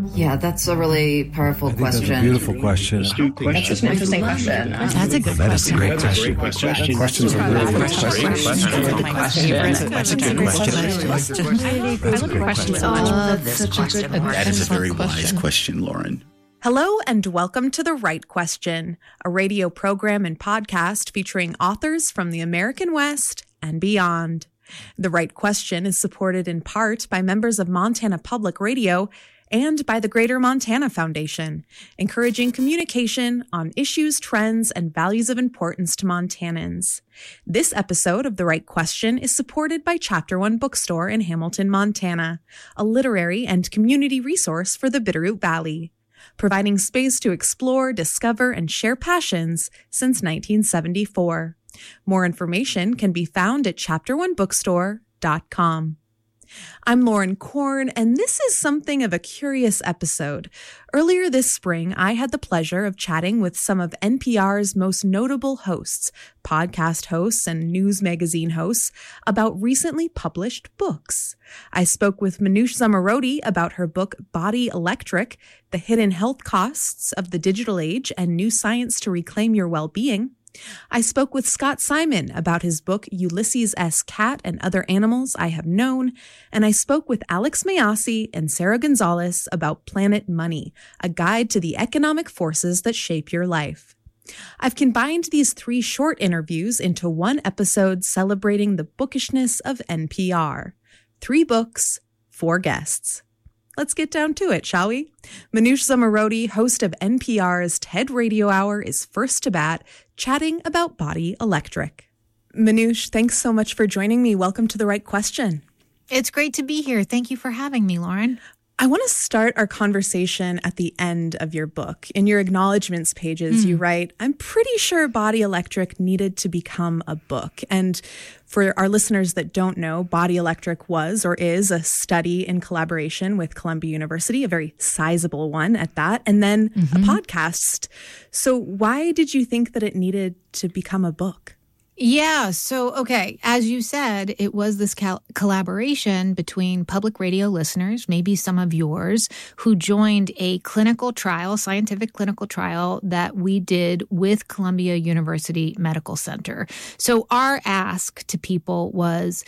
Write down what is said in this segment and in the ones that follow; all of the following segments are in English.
Yeah, that's a really powerful question. That's a beautiful question. That's an interesting question. That's a good question. That's a great question. Questions are really good questions. That's a good question. I love your question so much. That is a very wise question, Lauren. Hello and welcome to The Right Question, a radio program and podcast featuring authors from the American West and beyond. The Right Question is supported in part by members of Montana Public Radio and by the Greater Montana Foundation, encouraging communication on issues, trends, and values of importance to Montanans. This episode of The Right Question is supported by Chapter One Bookstore in Hamilton, Montana, a literary and community resource for the Bitterroot Valley, providing space to explore, discover, and share passions since 1974. More information can be found at chapteronebookstore.com. I'm Lauren Korn, and this is something of a curious episode. Earlier this spring, I had the pleasure of chatting with some of NPR's most notable hosts, podcast hosts and news magazine hosts, about recently published books. I spoke with Manoush Zomorodi about her book, Body Electric: The Hidden Health Costs of the Digital Age and New Science to Reclaim Your Well-Being. I spoke with Scott Simon about his book, Ulysses S. Cat and Other Animals I Have Known, and I spoke with Alex Mayasi and Sarah Gonzalez about Planet Money, a guide to the economic forces that shape your life. I've combined these three short interviews into one episode celebrating the bookishness of NPR. 3 books, 4 guests. Let's get down to it, shall we? Manoush Zomorodi, host of NPR's TED Radio Hour, is first to bat, chatting about Body Electric. Manoush, thanks so much for joining me. Welcome to The Right Question. It's great to be here. Thank you for having me, Lauren. I want to start our conversation at the end of your book. In your acknowledgments pages, you write, I'm pretty sure Body Electric needed to become a book. And for our listeners that don't know, Body Electric was or is a study in collaboration with Columbia University, a very sizable one at that, and then a podcast. So why did you think that it needed to become a book? Yeah. So, okay. As you said, it was this collaboration between public radio listeners, maybe some of yours, who joined a clinical trial, scientific clinical trial that we did with Columbia University Medical Center. So our ask to people was,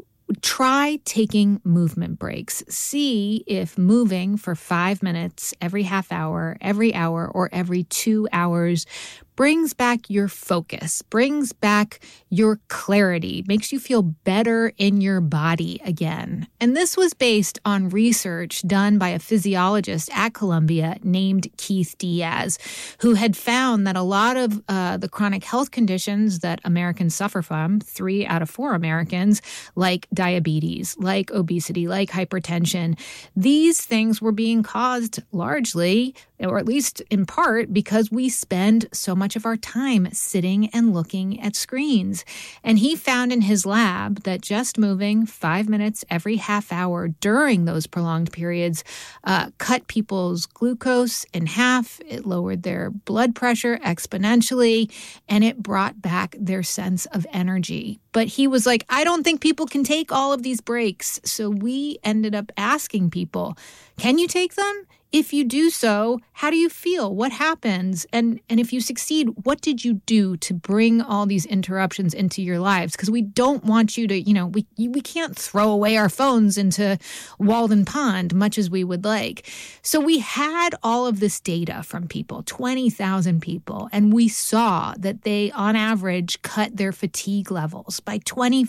try taking movement breaks. See if moving for 5 minutes every half hour, every hour, or every 2 hours brings back your focus, brings back your clarity, makes you feel better in your body again. And this was based on research done by a physiologist at Columbia named Keith Diaz, who had found that a lot of the chronic health conditions that Americans suffer from, 3 out of 4 Americans, like diabetes, like obesity, like hypertension, these things were being caused largely, or at least in part, because we spend so much of our time sitting and looking at screens. And he found in his lab that just moving 5 minutes every half hour during those prolonged periods cut people's glucose in half. It lowered their blood pressure exponentially, and it brought back their sense of energy. But he was like, I don't think people can take all of these breaks. So we ended up asking people, can you take them? If you do so, how do you feel? What happens? And if you succeed, what did you do to bring all these interruptions into your lives? Because we don't want you to, we can't throw away our phones into Walden Pond, much as we would like. So we had all of this data from people, 20,000 people, and we saw that they, on average, cut their fatigue levels by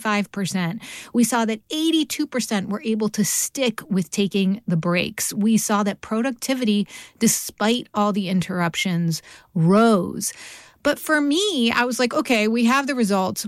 25%. We saw that 82% were able to stick with taking the breaks. We saw that productivity, despite all the interruptions, rose. But for me, I was like, okay, we have the results.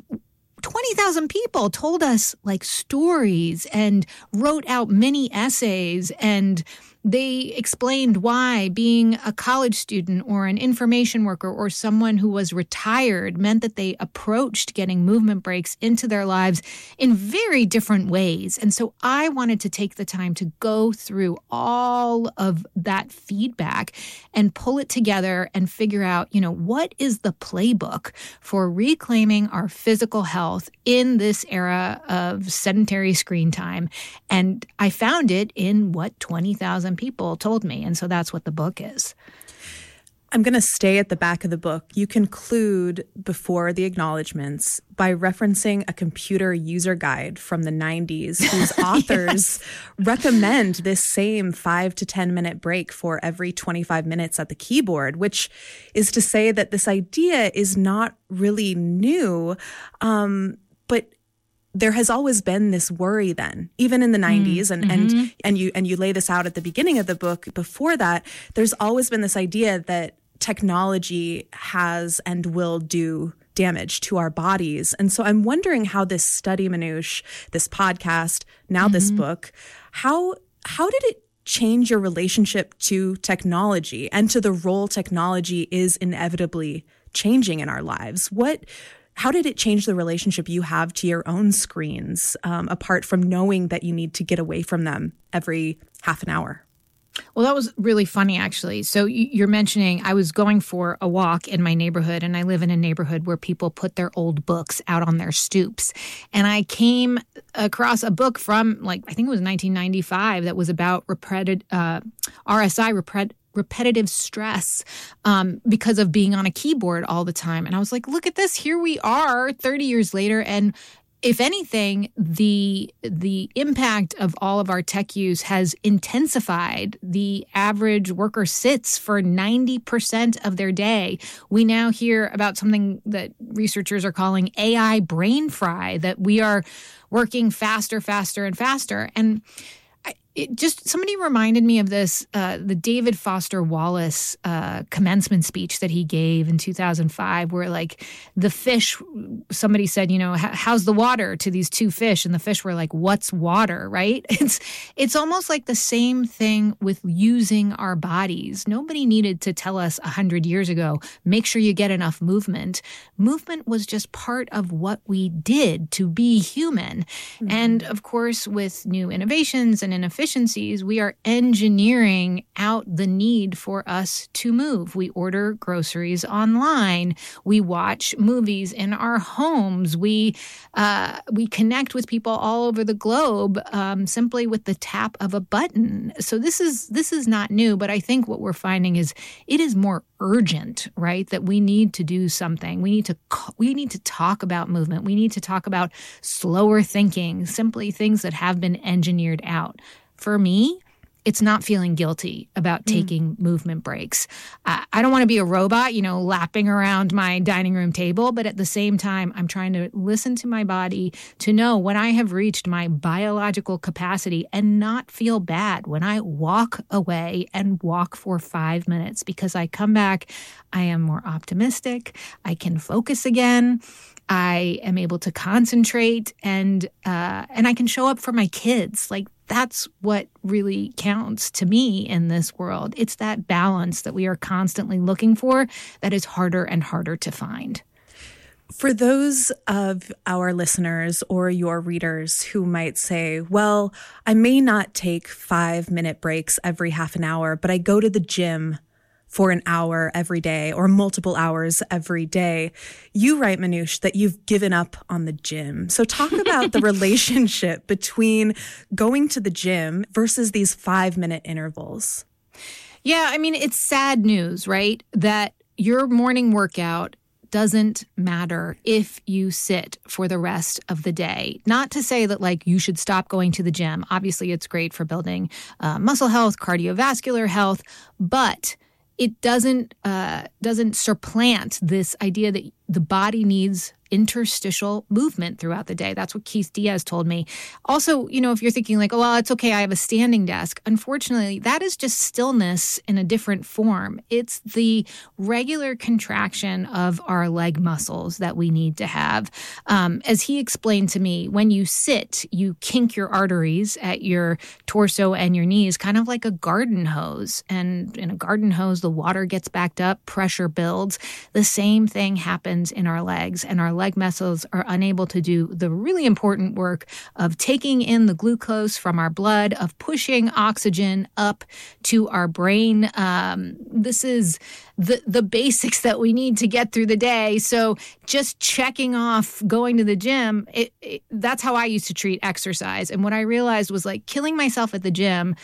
20,000 people told us like stories and wrote out mini essays, and they explained why being a college student or an information worker or someone who was retired meant that they approached getting movement breaks into their lives in very different ways. And so I wanted to take the time to go through all of that feedback and pull it together and figure out, what is the playbook for reclaiming our physical health in this era of sedentary screen time. And I found it in what 20,000 1,000 people told me. And so that's what the book is. I'm going to stay at the back of the book. You conclude before the acknowledgments by referencing a computer user guide from the 90s whose authors recommend this same 5 to 10 minute break for every 25 minutes at the keyboard, which is to say that this idea is not really new, but there has always been this worry then, even in the 90s, and you lay this out at the beginning of the book. Before that, there's always been this idea that technology has and will do damage to our bodies. And so I'm wondering how this study, Manoush, this podcast, now this book, how did it change your relationship to technology and to the role technology is inevitably changing in our lives? How did it change the relationship you have to your own screens, apart from knowing that you need to get away from them every half an hour? Well, that was really funny, actually. So you're mentioning I was going for a walk in my neighborhood, and I live in a neighborhood where people put their old books out on their stoops. And I came across a book from, I think it was 1995, that was about RSI, repetitive stress, because of being on a keyboard all the time. And I was like, look at this. Here we are 30 years later. And if anything, the impact of all of our tech use has intensified. The average worker sits for 90% of their day. We now hear about something that researchers are calling AI brain fry, that we are working faster, and faster. And somebody reminded me of this, the David Foster Wallace commencement speech that he gave in 2005, where the fish, somebody said, how's the water to these two fish? And the fish were like, what's water, right? It's almost like the same thing with using our bodies. Nobody needed to tell us 100 years ago, make sure you get enough movement. Movement was just part of what we did to be human. Mm-hmm. And of course, with new innovations and inefficiencies, we are engineering out the need for us to move. We order groceries online. We watch movies in our homes. We connect with people all over the globe simply with the tap of a button. So this is not new, but I think what we're finding is it is more urgent, right? That we need to do something. We need to talk about movement. We need to talk about slower thinking, simply things that have been engineered out. For me, it's not feeling guilty about taking movement breaks. I don't want to be a robot, lapping around my dining room table, but at the same time, I'm trying to listen to my body to know when I have reached my biological capacity and not feel bad when I walk away and walk for 5 minutes, because I come back, I am more optimistic, I can focus again, I am able to concentrate, and I can show up for my kids. That's what really counts to me in this world. It's that balance that we are constantly looking for that is harder and harder to find. For those of our listeners or your readers who might say, well, I may not take 5-minute breaks every half an hour, but I go to the gym for an hour every day or multiple hours every day. You write, Manoush, that you've given up on the gym. So talk about the relationship between going to the gym versus these 5-minute intervals. Yeah, I mean, it's sad news, right? That your morning workout doesn't matter if you sit for the rest of the day. Not to say that you should stop going to the gym. Obviously, it's great for building muscle health, cardiovascular health, but it doesn't supplant this idea that the body needs interstitial movement throughout the day. That's what Keith Diaz told me. Also, if you're thinking it's okay, I have a standing desk. Unfortunately, that is just stillness in a different form. It's the regular contraction of our leg muscles that we need to have. As he explained to me, when you sit, you kink your arteries at your torso and your knees, kind of like a garden hose. And in a garden hose, the water gets backed up, pressure builds. The same thing happens in our legs, and our leg muscles are unable to do the really important work of taking in the glucose from our blood, of pushing oxygen up to our brain. This is the basics that we need to get through the day. So just checking off going to the gym, that's how I used to treat exercise. And what I realized was killing myself at the gym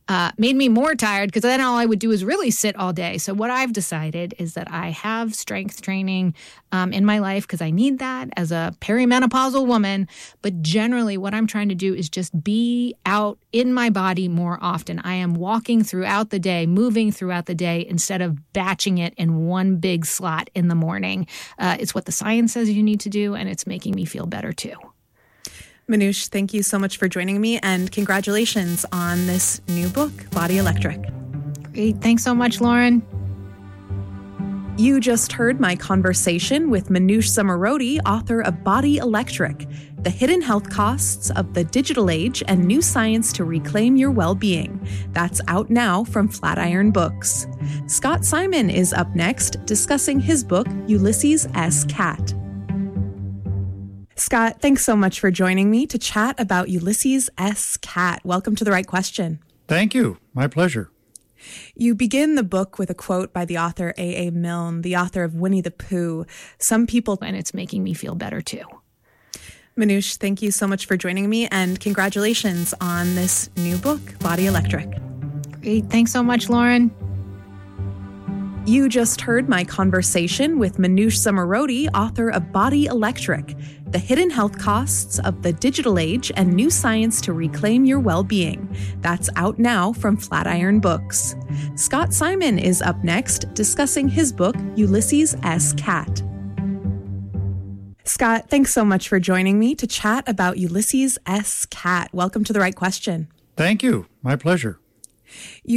made me more tired because then all I would do is really sit all day. So what I've decided is that I have strength training in my life because I need that as a perimenopausal woman. But generally what I'm trying to do is just be out in my body more often. I am walking throughout the day, moving throughout the day instead of batching it in one big slot in the morning. It's what the science says you need to do, and it's making me feel better too. Manoush, thank you so much for joining me, and congratulations on this new book, Body Electric. Great. Thanks so much, Lauren. You just heard my conversation with Manoush Zomorodi, author of Body Electric, The Hidden Health Costs of the Digital Age and New Science to Reclaim Your Well-Being. That's out now from Flatiron Books. Scott Simon is up next, discussing his book, Ulysses S. Cat. Scott, thanks so much for joining me to chat about Ulysses S. Cat. Welcome to The Right Question. Thank you. My pleasure. You begin the book with a quote by the author A.A. Milne, the author of Winnie the Pooh. Some people... And it's making me feel better too. Manoush, thank you so much for joining me, and congratulations on this new book, Body Electric. Great. Thanks so much, Lauren. You just heard my conversation with Manoush Zomorodi, author of Body Electric, The Hidden Health Costs of the Digital Age and New Science to Reclaim Your Well-Being. That's out now from Flatiron Books. Scott Simon is up next, discussing his book, Ulysses S. Cat. Scott, thanks so much for joining me to chat about Ulysses S. Cat. Welcome to The Right Question. Thank you. My pleasure.